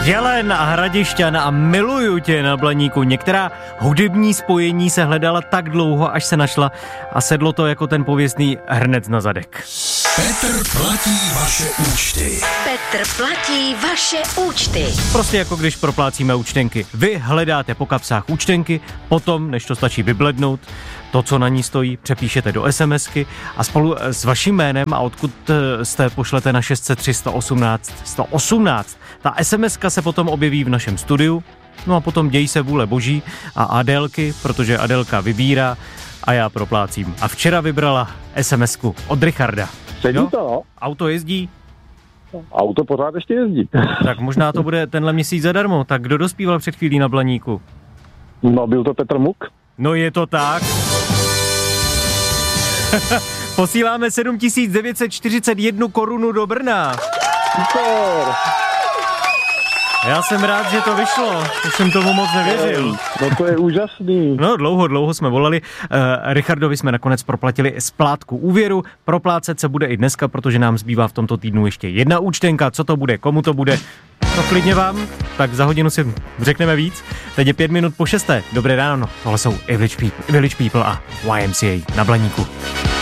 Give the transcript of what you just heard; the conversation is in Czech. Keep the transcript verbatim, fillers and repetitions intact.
Jelen a Hradišťan a Miluju tě na Blaníku. Některá hudební spojení se hledala tak dlouho, až se našla a sedlo to jako ten pověstný hrnec na zadek. Petr platí vaše účty. Petr platí vaše účty. Prostě jako když proplácíme účtenky. Vy hledáte po kapsách účtenky, potom, než to stačí vyblednout, to, co na ní stojí, přepíšete do SMSky a spolu s vaším jménem a odkud jste, pošlete na šest set tři sto osmnáct sto osmnáct. Ta SMSka se potom objeví v našem studiu, no a potom dějí se vůle boží a Adélky, protože Adélka vybírá a já proplácím. A včera vybrala SMSku od Richarda. Sedí to, no. Auto jezdí? Auto pořád ještě jezdí. Tak možná to bude tenhle měsíc zadarmo. Tak kdo dospíval před chvílí na Blaníku? No, byl to Petr Muk. No je to tak. Posíláme sedm tisíc devět set čtyřicet jedna korunu do Brna. Super. Já jsem rád, že to vyšlo. Už jsem tomu moc nevěřil. No to je úžasný. No dlouho, dlouho jsme volali. Uh, Richardovi jsme nakonec proplatili splátku úvěru. Proplácet se bude i dneska, protože nám zbývá v tomto týdnu ještě jedna účtenka. Co to bude, komu to bude? No klidně vám, tak za hodinu si řekneme víc. Teď je pět minut po šesté. Dobré ráno, tohle jsou Village People, Village People a Y M C A na Blaníku.